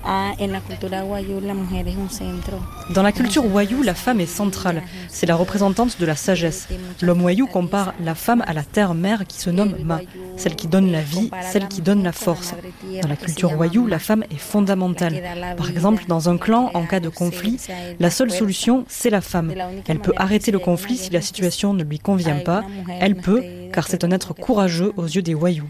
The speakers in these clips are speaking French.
Dans la culture wayuu, la femme est centrale. C'est la représentante de la sagesse. L'homme wayuu compare la femme à la terre-mère qui se nomme Ma, celle qui donne la vie, celle qui donne la force. Dans la culture wayuu, la femme est fondamentale. Par exemple, dans un clan, en cas de conflit, la seule solution, c'est la femme. Elle peut arrêter le conflit si la situation ne lui convient pas. Elle peut, car c'est un être courageux aux yeux des wayuu.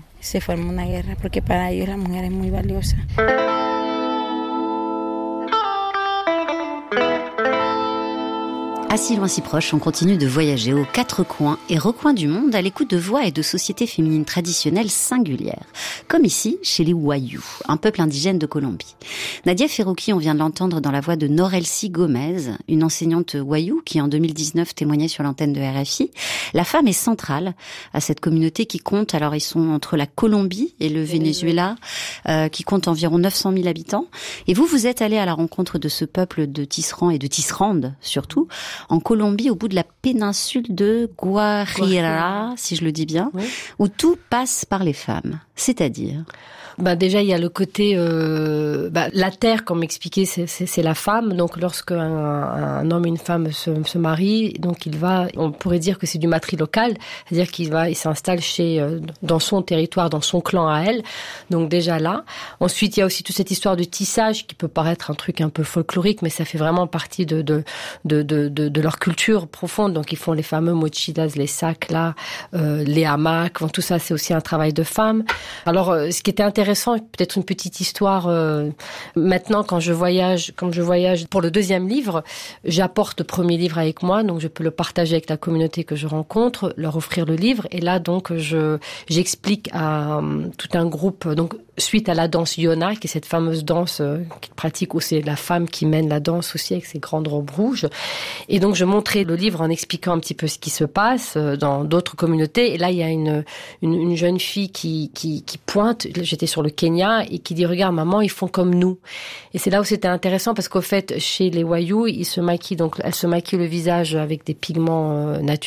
À si loin, si proche, on continue de voyager aux quatre coins et recoins du monde à l'écoute de voix et de sociétés féminines traditionnelles singulières. Comme ici, chez les Wayuu, un peuple indigène de Colombie. Nadia Ferruchi, on vient de l'entendre dans la voix de Norelcy Gomez, une enseignante Wayuu qui en 2019 témoignait sur l'antenne de RFI. La femme est centrale à cette communauté qui compte, alors ils sont entre la Colombie et le Venezuela, qui compte environ 900 000 habitants. Et vous êtes allé à la rencontre de ce peuple de tisserands et de tisserandes surtout, en Colombie, au bout de la péninsule de Guajira, si je le dis bien, oui, où tout passe par les femmes. C'est-à-dire... déjà, il y a le côté... la terre, comme expliqué, c'est la femme. Donc, lorsque un homme et une femme se marient, donc on pourrait dire que c'est du matrilocal, c'est-à-dire il s'installe dans son territoire, dans son clan à elle. Donc, déjà là. Ensuite, il y a aussi toute cette histoire de tissage qui peut paraître un truc un peu folklorique, mais ça fait vraiment partie de leur culture profonde. Donc, ils font les fameux mochilas, les sacs là, les hamacs. Bon, tout ça, c'est aussi un travail de femme. Alors, ce qui était intéressant, peut-être une petite histoire. Maintenant, comme je voyage pour le deuxième livre, j'apporte le premier livre avec moi, donc je peux le partager avec la communauté que je rencontre, leur offrir le livre. Et là, donc, j'explique à tout un groupe, donc suite à la danse Yona, qui est cette fameuse danse qu'ils pratiquent, où c'est la femme qui mène la danse aussi avec ses grandes robes rouges. Et donc, je montrais le livre en expliquant un petit peu ce qui se passe dans d'autres communautés. Et là, il y a une jeune fille qui pointe. J'étais sur le Kenya et qui dit « Regarde, maman, ils font comme nous ». Et c'est là où c'était intéressant parce qu'au fait, chez les Wayuu, elle se maquille le visage avec des pigments naturels.